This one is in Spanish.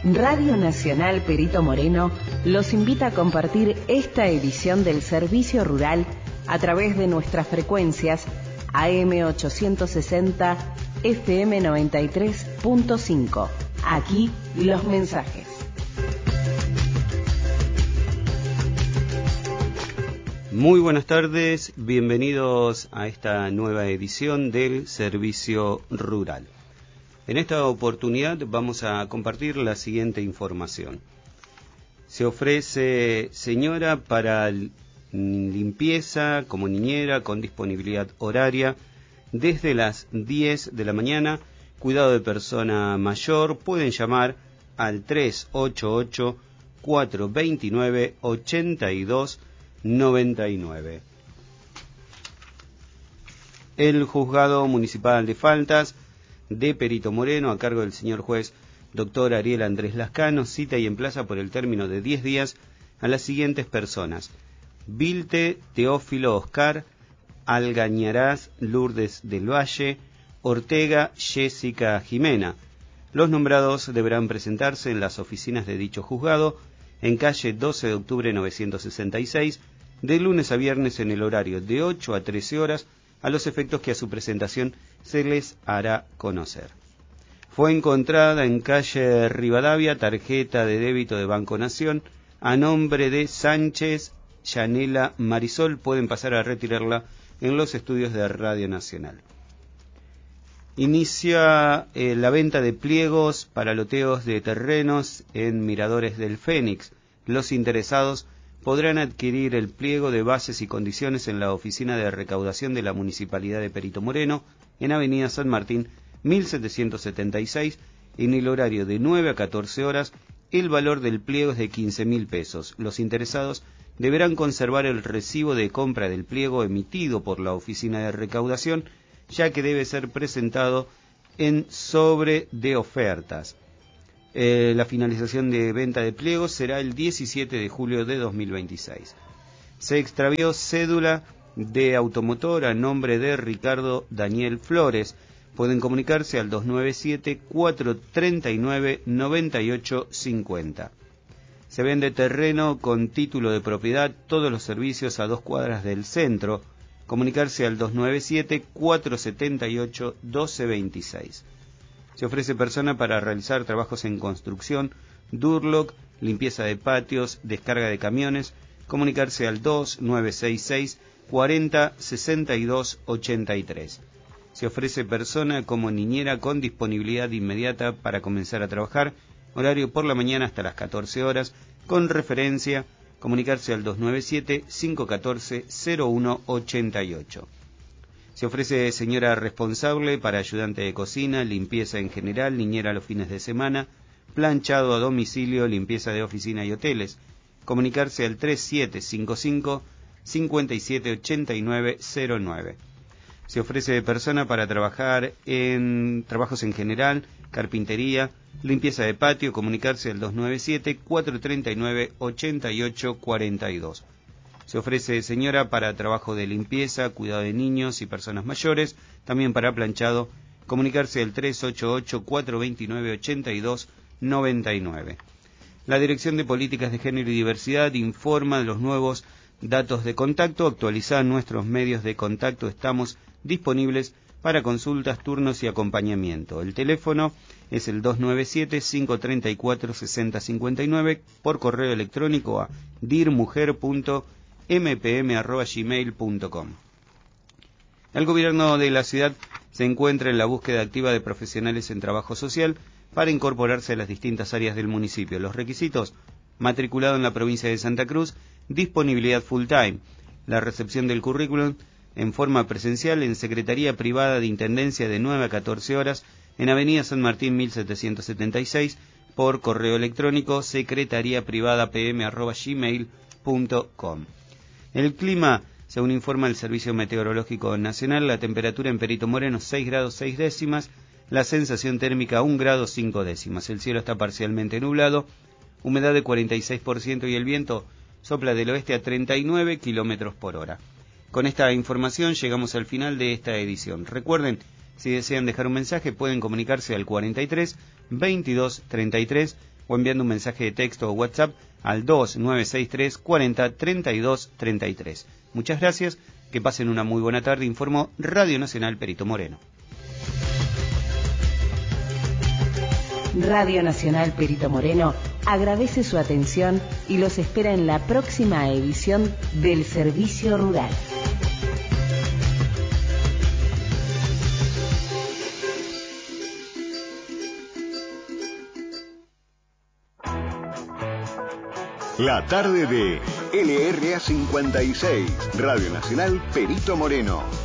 Radio Nacional Perito Moreno los invita a compartir esta edición del Servicio Rural a través de nuestras frecuencias AM 860, FM 93.5. Aquí los mensajes. Muy buenas tardes, bienvenidos a esta nueva edición del Servicio Rural. En esta oportunidad vamos a compartir la siguiente información. Se ofrece señora para limpieza como niñera con disponibilidad horaria desde las 10 de la mañana. Cuidado de persona mayor, pueden llamar al 388-429-8299. El Juzgado Municipal de Faltas de Perito Moreno, a cargo del señor juez Dr. Ariel Andrés Lascano, cita y emplaza por el término de 10 días a las siguientes personas: Vilte Teófilo Oscar, Algañarás Lourdes del Valle, Ortega Jessica Jimena. Los nombrados deberán presentarse en las oficinas de dicho juzgado, en calle 12 de octubre 966, de lunes a viernes en el horario de 8 a 13 horas, a los efectos que a su presentación se les hará conocer. Fue encontrada en calle Rivadavia tarjeta de débito de Banco Nación a nombre de Sánchez Yanela Marisol. Pueden pasar a retirarla en los estudios de Radio Nacional. Inicia la venta de pliegos para loteos de terrenos en Miradores del Fénix. Los interesados podrán adquirir el pliego de bases y condiciones en la oficina de recaudación de la Municipalidad de Perito Moreno, en Avenida San Martín, 1776, en el horario de 9 a 14 horas. El valor del pliego es de 15.000 pesos. Los interesados deberán conservar el recibo de compra del pliego emitido por la oficina de recaudación, ya que debe ser presentado en sobre de ofertas. La finalización de venta de pliegos será el 17 de julio de 2026. Se extravió cédula de automotor a nombre de Ricardo Daniel Flores. Pueden comunicarse al 297-439-9850. Se vende terreno con título de propiedad, todos los servicios a 2 cuadras del centro. Comunicarse al 297-478-1226. Se ofrece persona para realizar trabajos en construcción, Durlock, limpieza de patios, descarga de camiones. Comunicarse al 2966-406283. Se ofrece persona como niñera con disponibilidad inmediata para comenzar a trabajar, horario por la mañana hasta las 14 horas, con referencia. Comunicarse al 297-514-0188. Se ofrece señora responsable para ayudante de cocina, limpieza en general, niñera los fines de semana, planchado a domicilio, limpieza de oficina y hoteles. Comunicarse al 3755-578909. Se ofrece persona para trabajar en trabajos en general, carpintería, limpieza de patio. Comunicarse al 297-439-8842. Se ofrece señora para trabajo de limpieza, cuidado de niños y personas mayores, también para planchado. Comunicarse al 388-429-8299. La Dirección de Políticas de Género y Diversidad informa de los nuevos datos de contacto. Actualizan nuestros medios de contacto. Estamos disponibles para consultas, turnos y acompañamiento. El teléfono es el 297-534-6059, por correo electrónico a dirmujer.mpm@gmail.com. El gobierno de la ciudad se encuentra en la búsqueda activa de profesionales en trabajo social para incorporarse a las distintas áreas del municipio. Los requisitos: matriculado en la provincia de Santa Cruz, disponibilidad full time, la recepción del currículum en forma presencial en Secretaría Privada de Intendencia de 9 a 14 horas en Avenida San Martín 1776, por correo electrónico secretariaprivadapm@gmail.com. El clima, según informa el Servicio Meteorológico Nacional, la temperatura en Perito Moreno 6 grados 6 décimas, la sensación térmica 1 grado 5 décimas. El cielo está parcialmente nublado, humedad de 46% y el viento sopla del oeste a 39 kilómetros por hora. Con esta información llegamos al final de esta edición. Recuerden, si desean dejar un mensaje, pueden comunicarse al 43 22 33 o enviando un mensaje de texto o WhatsApp al 2963 40 32 33. Muchas gracias, que pasen una muy buena tarde, informó Radio Nacional Perito Moreno. Radio Nacional Perito Moreno agradece su atención y los espera en la próxima edición del Servicio Rural. La tarde de LRA 56, Radio Nacional Perito Moreno.